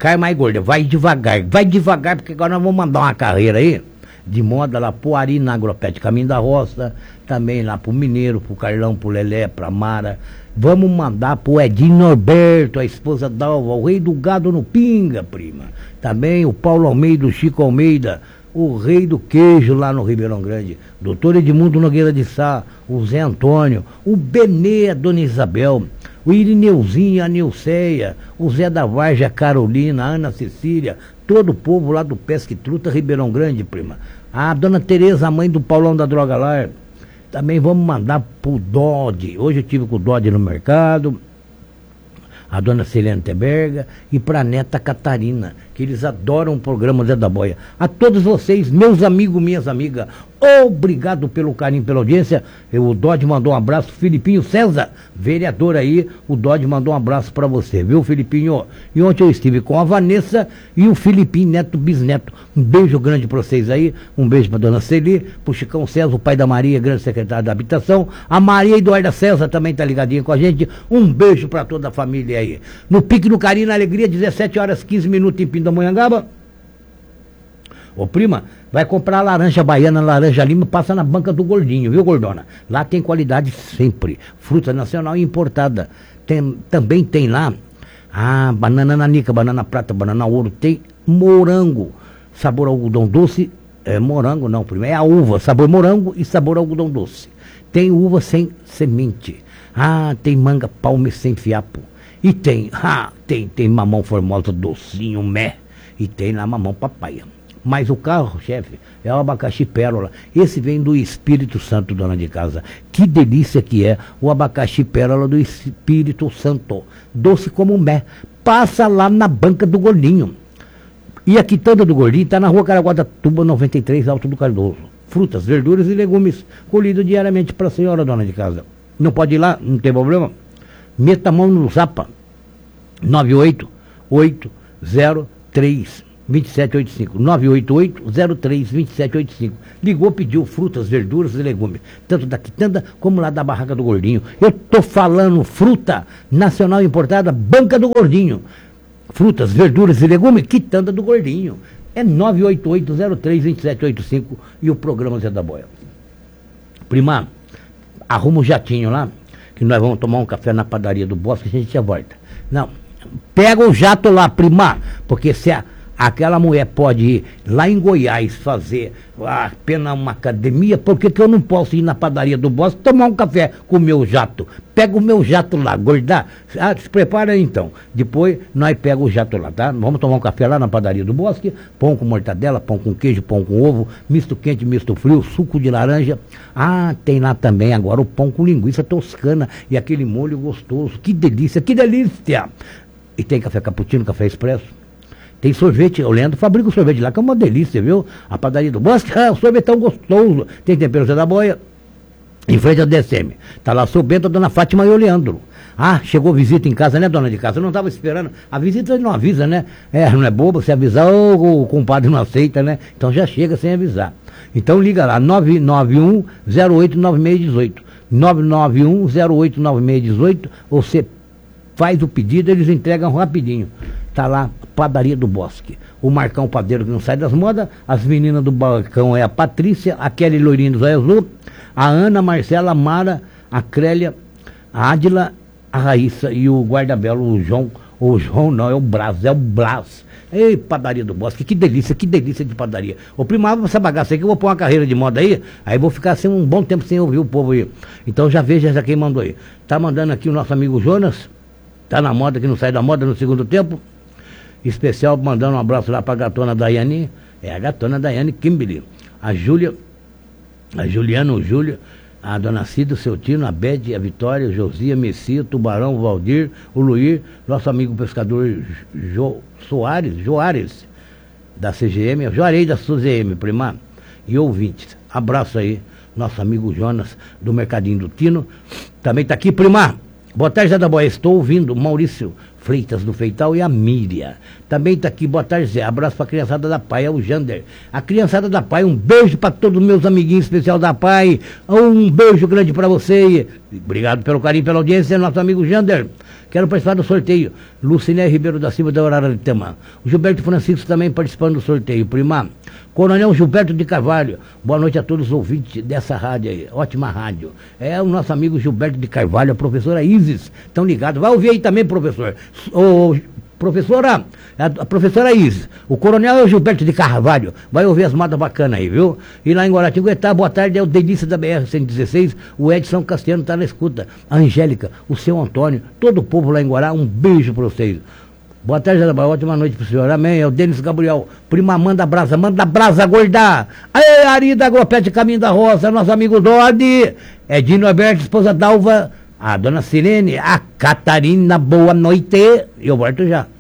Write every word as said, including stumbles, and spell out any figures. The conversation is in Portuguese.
cai mais gorda, vai devagar, vai devagar, porque agora nós vamos mandar uma carreira aí, de moda lá pro Ari, na Agropet Caminho da Roça, também lá pro Mineiro, pro Carlão, pro Lelé, pra Mara. Vamos mandar pro Edinho Norberto, a esposa Dalva, o rei do gado no Pinga, prima. Também o Paulo Almeida, o Chico Almeida, o rei do queijo lá no Ribeirão Grande, doutor Edmundo Nogueira de Sá, o Zé Antônio, o Benê, a Dona Isabel, o Irineuzinho, a Nilceia, o Zé da Varja, a Carolina, a Ana Cecília, todo o povo lá do Pesque Truta, Ribeirão Grande, prima. A Dona Tereza, a mãe do Paulão da Droga Lar. Também vamos mandar pro Dodge. Hoje eu tive com o Dodge no mercado, a Dona Celene Teberga, e pra neta Catarina, que eles adoram o programa Zé da Boia. A todos vocês, meus amigos, minhas amigas, obrigado pelo carinho, pela audiência. O Dodge mandou um abraço, Filipinho César, vereador aí, o Dodge mandou um abraço pra você, viu, Filipinho? E ontem eu estive com a Vanessa e o Filipinho Neto Bisneto. Um beijo grande pra vocês aí, um beijo pra Dona Celi, pro Chicão César, o pai da Maria, grande secretário da Habitação, a Maria Eduarda César também tá ligadinha com a gente, um beijo pra toda a família aí. No Pique do Carinho, na Alegria, dezessete horas, quinze minutos em Pindamonhangaba. Ô prima, vai comprar laranja baiana, laranja lima, passa na banca do Gordinho, viu, Gordona? Lá tem qualidade sempre, fruta nacional e importada. Tem, também tem lá, ah, banana nanica, banana prata, banana ouro, tem morango, sabor algodão doce, é morango não, prima, é a uva, sabor morango e sabor algodão doce. Tem uva sem semente, ah, tem manga palme sem fiapo, e tem, ah, tem, tem mamão formosa docinho, mé, e tem lá mamão papaya. Mas o carro, chefe, é o abacaxi pérola. Esse vem do Espírito Santo, dona de casa. Que delícia que é o abacaxi pérola do Espírito Santo. Doce como mé. Passa lá na banca do Gordinho. E a quitanda do Gordinho está na rua Caraguatatuba, noventa e três, Alto do Cardoso. Frutas, verduras e legumes colhidos diariamente para a senhora, dona de casa. Não pode ir lá? Não tem problema? Meta a mão no Zapa. nove oito oito zero três vinte e sete oitenta e cinco, nove oito oito zero três vinte e sete oitenta e cinco. Ligou, pediu frutas, verduras e legumes, tanto da quitanda como lá da barraca do Gordinho. Eu tô falando fruta nacional importada, banca do Gordinho. Frutas, verduras e legumes, quitanda do Gordinho. É nove oito oito zero três vinte e sete oitenta e cinco e o programa Zé da Boia. Prima, arruma um jatinho lá, que nós vamos tomar um café na padaria do Bosque e a gente já volta. Não, pega o jato lá, prima, porque se a aquela mulher pode ir lá em Goiás fazer apenas uma academia, por que que eu não posso ir na padaria do Bosque tomar um café com o meu jato? Pega o meu jato lá, gordar. Ah, se prepara aí então. Depois nós pegamos o jato lá, tá? Vamos tomar um café lá na padaria do Bosque, pão com mortadela, pão com queijo, pão com ovo, misto quente, misto frio, suco de laranja. Ah, tem lá também agora o pão com linguiça toscana e aquele molho gostoso. Que delícia, que delícia! E tem café cappuccino, café expresso. Tem sorvete, o Leandro fabrica o sorvete lá, que é uma delícia, viu? A padaria do Bosque, ah, o sorvete é tão gostoso. Tem tempero Zé da Boia, em frente ao D S M. Tá lá o seu Bento, a dona Fátima e o Leandro. Ah, chegou visita em casa, né, dona de casa? Eu não estava esperando. A visita não avisa, né? É, não é bobo, se avisar, o, o compadre não aceita, né? Então já chega sem avisar. Então liga lá, nove nove um zero oito nove seis um oito. nove nove um zero oito nove seis um oito. Você faz o pedido, eles entregam rapidinho. Tá lá, padaria do Bosque. O Marcão Padeiro que não sai das modas, as meninas do balcão é a Patrícia, a Kelly Loirinho do Zóio Azul, a Ana, a Marcela, a Mara, a Crélia, a Ádila, a Raíssa e o guarda-belo, o João, o João não, é o Brás, é o Brás. Ei, padaria do Bosque, que delícia, que delícia de padaria. Ô primava essa bagaça aí que eu vou pôr uma carreira de moda aí, aí vou ficar assim um bom tempo sem ouvir o povo aí. Então já veja já quem mandou aí. Tá mandando aqui o nosso amigo Jonas, tá na moda, que não sai da moda no segundo tempo. Especial, mandando um abraço lá pra gatona Daiane, é a gatona Daiane Kimberly, a Júlia, a Juliana, o Júlia, a dona Cida, o seu Tino, a Bede, a Vitória, Josia, Messia, Tubarão, o Valdir, o Luir, nosso amigo pescador jo, Soares, Joares, da C G M, Joarei da C G M, prima, e ouvintes. Abraço aí, nosso amigo Jonas, do Mercadinho do Tino, também tá aqui, prima. Boa tarde, Zé da Boia, estou ouvindo, Maurício Freitas do Feital e a Míria. Também está aqui, boa tarde, Zé. Abraço para a criançada da Pai, é o Jander. A criançada da Pai, um beijo para todos os meus amiguinhos especial da Pai. Um beijo grande para você. Obrigado pelo carinho, pela audiência, nosso amigo Jander. Quero participar do sorteio. Luciné Ribeiro da Silva, da Horária de Temã. O Gilberto Francisco também participando do sorteio. Prima, Coronel Gilberto de Carvalho. Boa noite a todos os ouvintes dessa rádio aí. Ótima rádio. É o nosso amigo Gilberto de Carvalho, a professora Isis. Estão ligados. Vai ouvir aí também, professor. O professora, a professora Isis, o coronel Gilberto de Carvalho, vai ouvir as modas bacanas aí, viu? E lá em Guaratinguetá, boa tarde, é o Delícia da B R cento e dezesseis, o Edson Castiano está na escuta, a Angélica, o seu Antônio, todo o povo lá em Guará, um beijo para vocês. Boa tarde, Jarabai, ótima noite pro senhor, amém, é o Denis Gabriel, prima, manda brasa, manda brasa, gorda, aê, Ari da Agropete Caminho da Roça, nosso amigo Dodi, Edino Alberto, esposa Dalva, a dona Sirene, a Catarina, boa noite, eu volto já.